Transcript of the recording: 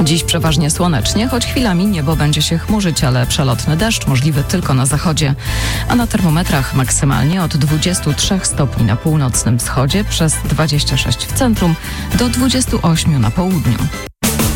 Dziś przeważnie słonecznie, choć chwilami niebo będzie się chmurzyć, ale przelotny deszcz możliwy tylko na zachodzie. A na termometrach maksymalnie od 23 stopni na północnym wschodzie, przez 26 w centrum, do 28 na południu.